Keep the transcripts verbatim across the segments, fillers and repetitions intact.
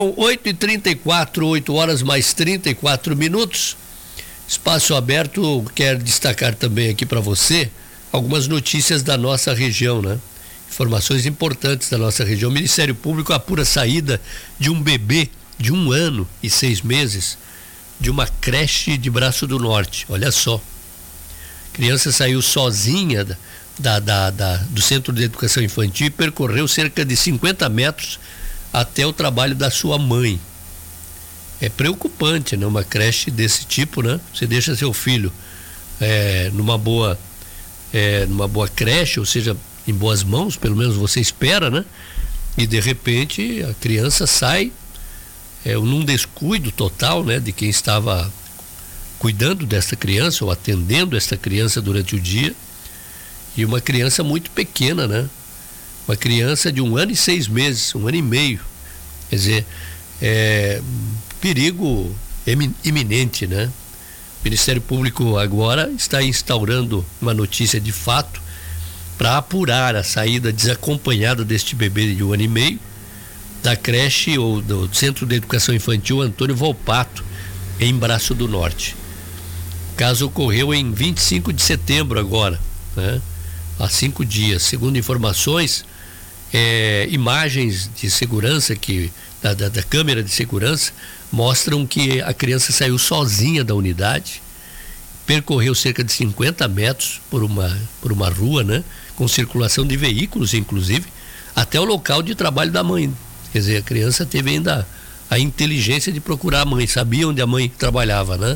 oito e trinta e quatro, oito horas mais trinta e quatro minutos. Espaço Aberto quer destacar também aqui para você algumas notícias da nossa região, né? Informações importantes da nossa região. O Ministério Público apura a saída de um bebê de um ano e seis meses de uma creche de Braço do Norte. Olha só. A criança saiu sozinha da, da, da, da, do Centro de Educação Infantil e percorreu cerca de cinquenta metros até o trabalho da sua mãe. É preocupante, né? Uma creche desse tipo, né? Você deixa seu filho é, numa boa é, numa boa creche, ou seja, em boas mãos, pelo menos você espera, né? E de repente a criança sai é, num descuido total, né? De quem estava cuidando desta criança ou atendendo esta criança durante o dia, e uma criança muito pequena, né? Uma criança de um ano e seis meses, um ano e meio. Quer dizer, é perigo iminente, né? O Ministério Público agora está instaurando uma notícia de fato para apurar a saída desacompanhada deste bebê de um ano e meio da creche ou do Centro de Educação Infantil Antônio Volpato, em Braço do Norte. O caso ocorreu em vinte e cinco de setembro agora, né? Há cinco dias. Segundo informações, é, imagens de segurança que da, da, da câmera de segurança mostram que a criança saiu sozinha da unidade, percorreu cerca de cinquenta metros por uma, por uma rua, né? Com circulação de veículos, inclusive, até o local de trabalho da mãe. Quer dizer, a criança teve ainda a inteligência de procurar a mãe, sabia onde a mãe trabalhava, né?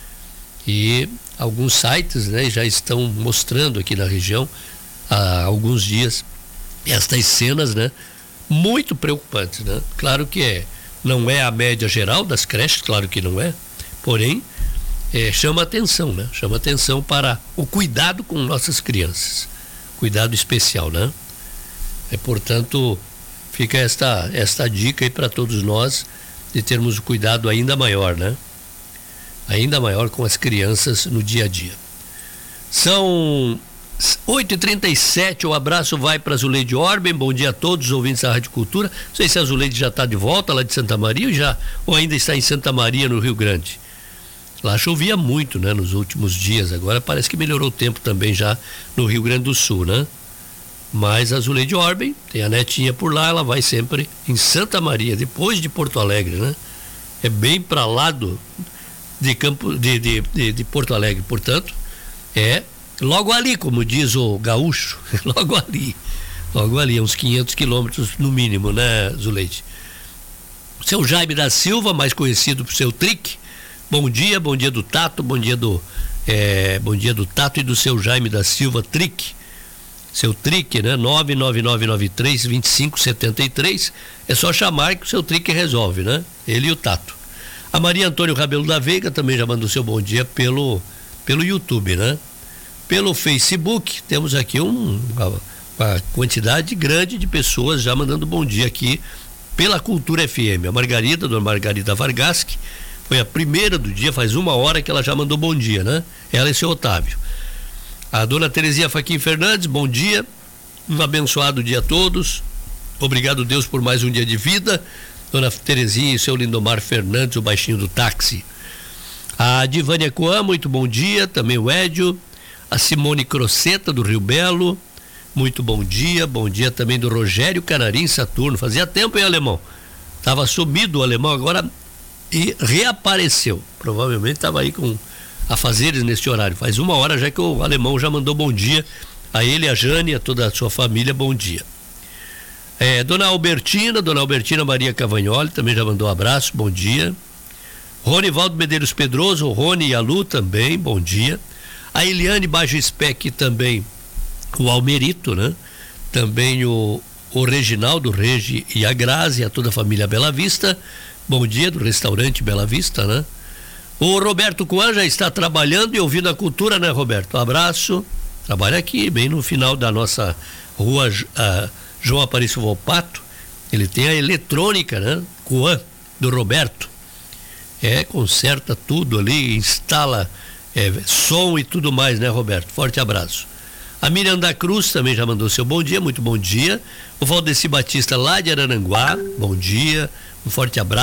E alguns sites, né, já estão mostrando aqui na região há alguns dias estas cenas, né, muito preocupantes, né? Claro que é, não é a média geral das creches, claro que não é, porém é, chama atenção, né? Chama atenção para o cuidado com nossas crianças, cuidado especial, né? É, portanto, fica esta esta dica aí para todos nós de termos um cuidado ainda maior, né? Ainda maior com as crianças no dia a dia. São oito e trinta e sete, o abraço vai para a Zuleide Orben. Bom dia a todos os ouvintes da Rádio Cultura. Não sei se a Zuleide já está de volta lá de Santa Maria ou, já, ou ainda está em Santa Maria, no Rio Grande. Lá chovia muito, né, nos últimos dias. Agora parece que melhorou o tempo também já no Rio Grande do Sul, né? Mas a Zuleide Orben tem a netinha por lá, ela vai sempre em Santa Maria, depois de Porto Alegre, né? É bem para lá do de campo de, de, de, de Porto Alegre, portanto é logo ali, como diz o gaúcho, logo ali logo ali, uns quinhentos quilômetros no mínimo, né, Zuleide? Seu Jaime da Silva, mais conhecido por seu Trick, bom dia, bom dia do Tato, bom dia do é, bom dia do Tato e do seu Jaime da Silva Trick, seu Trick, né? nove nove nove nove três, dois cinco sete três, é só chamar que o seu Trick resolve, né? Ele e o Tato. A Maria Antônio Rabelo da Veiga também já mandou seu bom dia pelo, pelo YouTube, né? Pelo Facebook, temos aqui um, uma, uma quantidade grande de pessoas já mandando bom dia aqui pela Cultura F M. A Margarida, dona Margarida Vargaschi, foi a primeira do dia, faz uma hora que ela já mandou bom dia, né? Ela e seu Otávio. A dona Terezinha Faquim Fernandes, bom dia, um abençoado dia a todos, obrigado Deus por mais um dia de vida. Dona Terezinha e seu Lindomar Fernandes, o baixinho do táxi. A Divânia Coan, muito bom dia, também o Édio. A Simone Croceta, do Rio Belo, muito bom dia. Bom dia também do Rogério Canarim Saturno. Fazia tempo, hein, alemão? Estava sumido o alemão agora e reapareceu. Provavelmente estava aí com afazeres nesse horário. Faz uma hora já que o alemão já mandou bom dia a ele, a Jane, a toda a sua família, bom dia. É, dona Albertina, dona Albertina Maria Cavagnoli também já mandou um abraço, bom dia. Ronivaldo Medeiros Pedroso, o Rony e a Lu também, bom dia. A Eliane Bajo Spec também, o Almerito, né? Também o, o Reginaldo Regi e a Grazi, a toda a família Bela Vista, bom dia, do restaurante Bela Vista, né? O Roberto Coan já está trabalhando e ouvindo a cultura, né, Roberto? Um abraço, trabalha aqui, bem no final da nossa rua uh, João Aparício Volpato. Ele tem a eletrônica, né? Coan, do Roberto. É, conserta tudo ali, instala é, som e tudo mais, né, Roberto? Forte abraço. A Miriam da Cruz também já mandou seu bom dia, muito bom dia. O Valdeci Batista lá de Araranguá, bom dia, um forte abraço.